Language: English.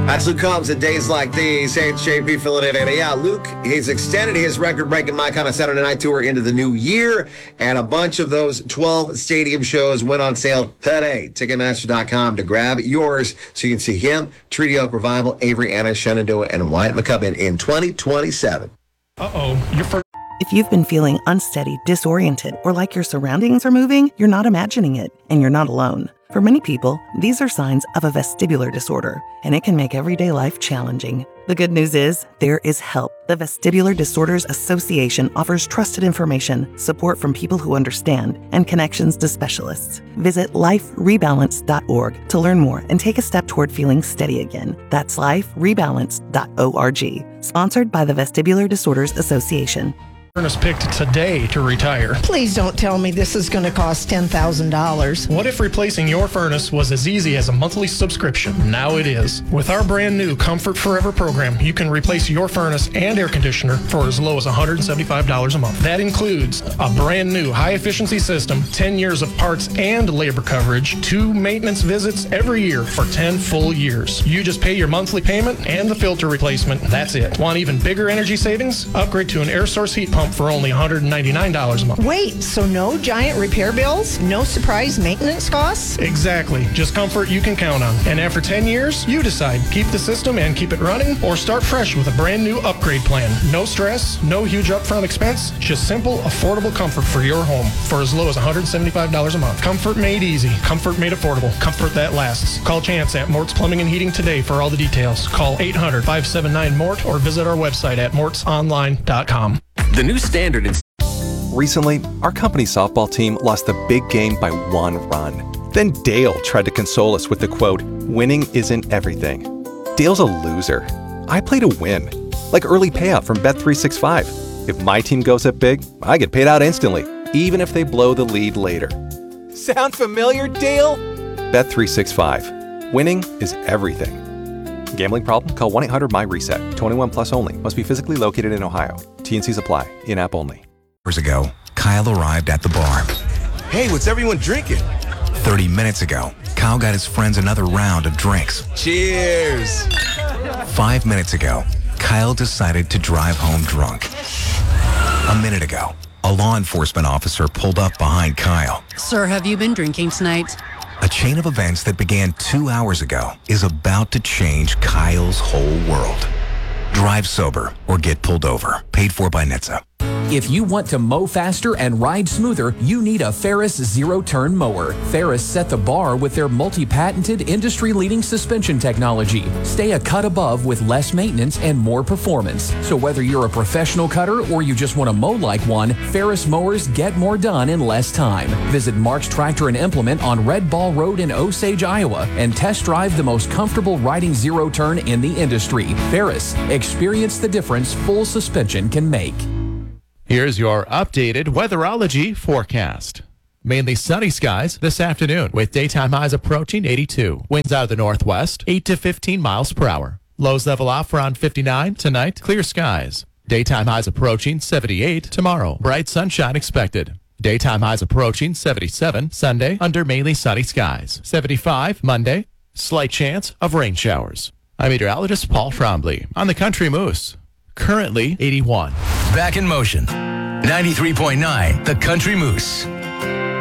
That's Luke Combs at Days Like These. Hey, it's JP Philadelphia. Yeah, Luke, he's extended his record-breaking My Kind of Saturday Night Tour into the new year, and a bunch of those 12 stadium shows went on sale today. Ticketmaster.com to grab yours so you can see him, Treaty Oak Revival, Avery Anna, Shenandoah, and Wyatt McCubbin in 2027. You're first. If you've been feeling unsteady, disoriented, or like your surroundings are moving, you're not imagining it, and you're not alone. For many people, these are signs of a vestibular disorder, and it can make everyday life challenging. The good news is, there is help. The Vestibular Disorders Association offers trusted information, support from people who understand, and connections to specialists. Visit liferebalance.org to learn more and take a step toward feeling steady again. That's liferebalance.org. Sponsored by the Vestibular Disorders Association. Furnace picked today to retire. Please don't tell me this is going to cost $10,000. What if replacing your furnace was as easy as a monthly subscription? Now it is. With our brand new Comfort Forever program, you can replace your furnace and air conditioner for as low as $175 a month. That includes a brand new high-efficiency system, 10 years of parts and labor coverage, 2 maintenance visits every year for 10 full years. You just pay your monthly payment and the filter replacement. That's it. Want even bigger energy savings? Upgrade to an air source heat pump for only $199 a month. Wait, so no giant repair bills? No surprise maintenance costs? Exactly. Just comfort you can count on. And after 10 years, you decide. Keep the system and keep it running, or start fresh with a brand new upgrade plan. No stress, no huge upfront expense, just simple, affordable comfort for your home for as low as $175 a month. Comfort made easy. Comfort made affordable. Comfort that lasts. Call Chance at Mort's Plumbing and Heating today for all the details. Call 800-579-MORT or visit our website at mortsonline.com. The new standard is... Recently, our company's softball team lost the big game by 1 run. Then Dale tried to console us with the quote, "Winning isn't everything." Dale's a loser. I play to win, like early payout from Bet365. If my team goes up big, I get paid out instantly, even if they blow the lead later. Sound familiar, Dale? Bet365. Winning is everything. Gambling problem? Call 1-800-MY-RESET. 21 plus only. Must be physically located in Ohio. T&Cs apply. In-app only. Hours ago, Kyle arrived at the bar. Hey, what's everyone drinking? 30 minutes ago, Kyle got his friends another round of drinks. Cheers! 5 minutes ago, Kyle decided to drive home drunk. A minute ago, a law enforcement officer pulled up behind Kyle. Sir, have you been drinking tonight? A chain of events that began 2 hours ago is about to change Kyle's whole world. Drive sober or get pulled over. Paid for by NHTSA. If you want to mow faster and ride smoother, you need a Ferris zero-turn mower. Ferris set the bar with their multi-patented, industry-leading suspension technology. Stay a cut above with less maintenance and more performance. So whether you're a professional cutter or you just want to mow like one, Ferris mowers get more done in less time. Visit Mark's Tractor and Implement on Red Ball Road in Osage, Iowa, and test drive the most comfortable riding zero-turn in the industry. Ferris, experience the difference full suspension can make. Here's your updated weatherology forecast. Mainly sunny skies this afternoon with daytime highs approaching 82. Winds out of the northwest, 8 to 15 miles per hour. Lows level off around 59 tonight. Clear skies. Daytime highs approaching 78 tomorrow. Bright sunshine expected. Daytime highs approaching 77 Sunday under mainly sunny skies. 75 Monday. Slight chance of rain showers. I'm meteorologist Paul Trombley on the Country Moose. Currently 81. Back in motion. 93.9, The Country Moose.